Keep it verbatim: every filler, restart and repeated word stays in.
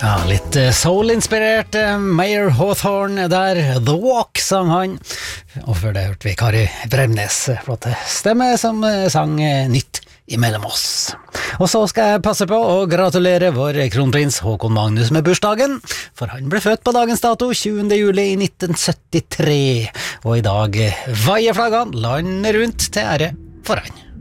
Ja, litt eh, soul-inspirert eh, Mayer Hawthorne der, The Walk sang han. Og før det hørte vi Kari Bremnes, flotte stemme som eh, sang eh, nytt imellom oss. Og så skal jeg passe på å gratulere vår kronprins Håkon Magnus med bursdagen, for han ble født på dagens dato tjuende juli i nitten syttitre, og i dag eh, vaier flaggene landet rundt til ære for han.